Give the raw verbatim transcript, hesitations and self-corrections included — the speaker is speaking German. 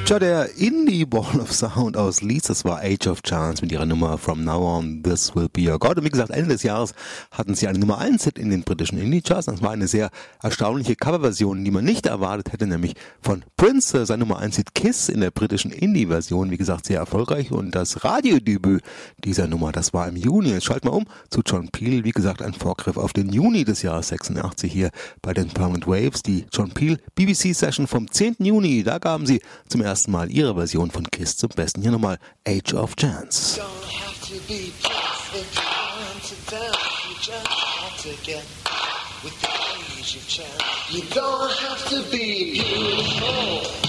Tja, der Indie Ball of Sound aus Leeds, das war Age of Chance mit ihrer Nummer From Now On, This Will Be Your God. Und wie gesagt, Ende des Jahres hatten sie eine Nummer eins Hit in den britischen Indie-Charts. Das war eine sehr erstaunliche Coverversion, die man nicht erwartet hätte, nämlich von Prince, sein Nummer eins Hit Kiss in der britischen Indie-Version. Wie gesagt, sehr erfolgreich. Und das Radiodebüt dieser Nummer, das war im Juni. Jetzt schalten wir um zu John Peel. Wie gesagt, ein Vorgriff auf den Juni des Jahres sechsundachtzig hier bei den Permanent Waves. Die John Peel B B C-Session vom zehnten Juni. Da gaben sie zum ersten Mal ihre Version von Kiss zum Besten. Hier nochmal Age of Chance. You don't have to be beautiful.